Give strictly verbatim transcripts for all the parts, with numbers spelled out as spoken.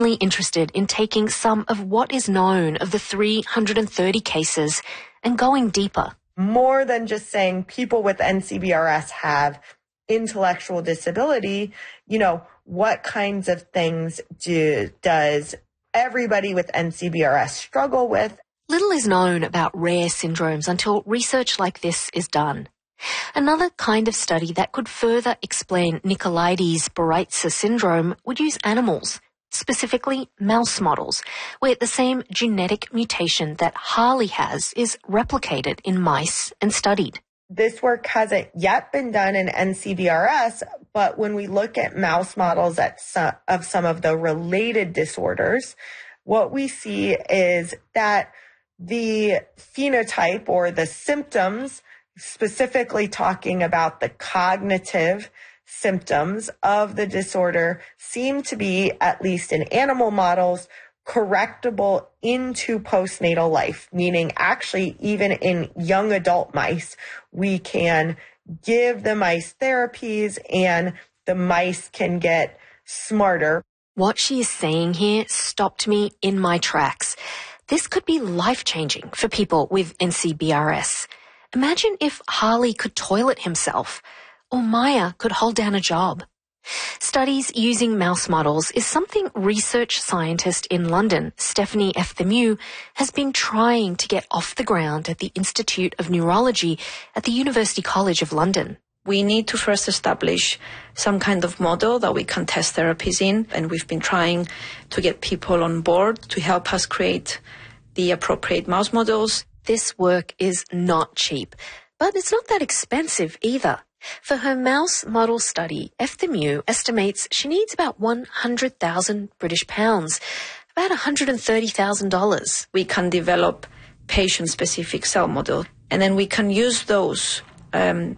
interested in taking some of what is known of the three hundred thirty cases and going deeper. More than just saying people with N C B R S have intellectual disability, you know, what kinds of things do, does everybody with N C B R S struggle with? Little is known about rare syndromes until research like this is done. Another kind of study that could further explain Nicolaides-Baraitser syndrome would use animals, specifically mouse models, where the same genetic mutation that Harley has is replicated in mice and studied. This work hasn't yet been done in N C B R S, but when we look at mouse models at some, of some of the related disorders, what we see is that the phenotype or the symptoms, specifically talking about the cognitive symptoms of the disorder, seem to be, at least in animal models, correctable into postnatal life, meaning actually even in young adult mice, we can give the mice therapies and the mice can get smarter. What she is saying here stopped me in my tracks. This could be life-changing for people with N C B R S. Imagine if Harley could toilet himself, or Maya could hold down a job. Studies using mouse models is something research scientist in London, Stephanie Efthimuth, has been trying to get off the ground at the Institute of Neurology at the University College of London. We need to first establish some kind of model that we can test therapies in, and we've been trying to get people on board to help us create the appropriate mouse models. This work is not cheap, but it's not that expensive either. For her mouse model study, Efthimuth estimates she needs about one hundred thousand British pounds, about one hundred thirty thousand dollars. We can develop patient-specific cell models, and then we can use those um,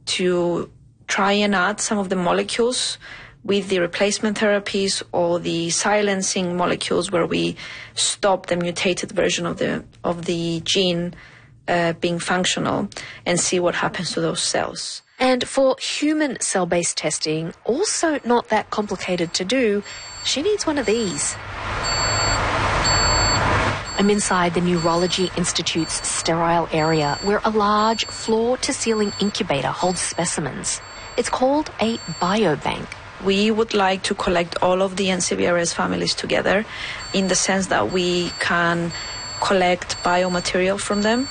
to try and add some of the molecules with the replacement therapies or the silencing molecules where we stop the mutated version of the of the gene uh, being functional and see what happens to those cells. And for human cell-based testing, also not that complicated to do, she needs one of these. I'm inside the Neurology Institute's sterile area where a large floor-to-ceiling incubator holds specimens. It's called a biobank. We would like to collect all of the N C B R S families together in the sense that we can collect biomaterial from them.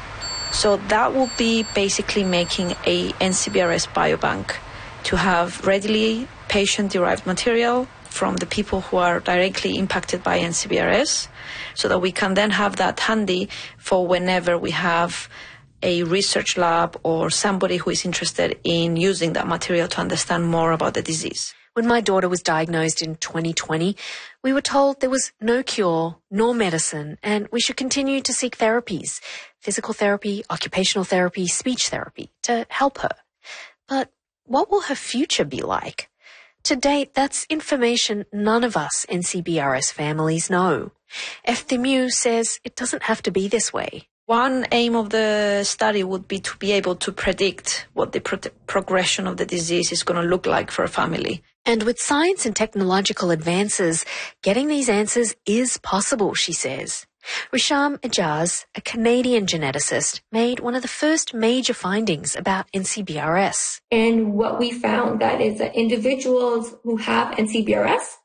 So that will be basically making a N C B R S biobank to have readily patient-derived material from the people who are directly impacted by N C B R S, so that we can then have that handy for whenever we have a research lab or somebody who is interested in using that material to understand more about the disease. When my daughter was diagnosed in twenty twenty, we were told there was no cure nor medicine and we should continue to seek therapies, physical therapy, occupational therapy, speech therapy, to help her. But what will her future be like? To date, that's information none of us N C B R S families know. Efthimuth says it doesn't have to be this way. One aim of the study would be to be able to predict what the pro- progression of the disease is going to look like for a family. And with science and technological advances, getting these answers is possible, she says. Risham Ejaz, a Canadian geneticist, made one of the first major findings about N C B R S. And what we found that is that individuals who have N C B R S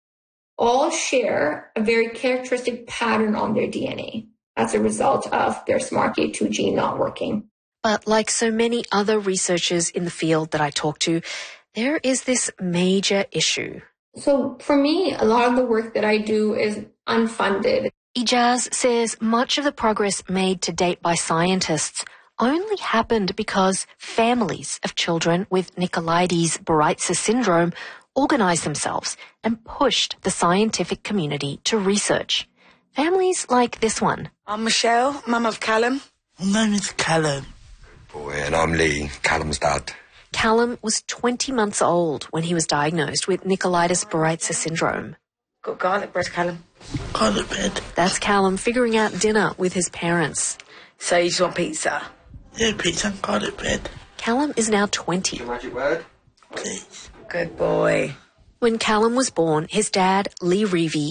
all share a very characteristic pattern on their D N A as a result of their S M A R C A two gene not working. But like so many other researchers in the field that I talk to, there is this major issue. So for me, a lot of the work that I do is unfunded. Ejaz says much of the progress made to date by scientists only happened because families of children with Nicolaides-Baraitser syndrome organized themselves and pushed the scientific community to research. Families like this one. I'm Michelle, mum of Callum. My name is Callum. Boy, and I'm Lee, Callum's dad. Callum was twenty months old when he was diagnosed with Nicolaides-Baraitser syndrome. Got garlic bread, Callum. Garlic bread. That's Callum figuring out dinner with his parents. So you just want pizza? Yeah, pizza and garlic bread. Callum is now twenty. Your magic word? Please. Good boy. When Callum was born, his dad, Lee Reevy,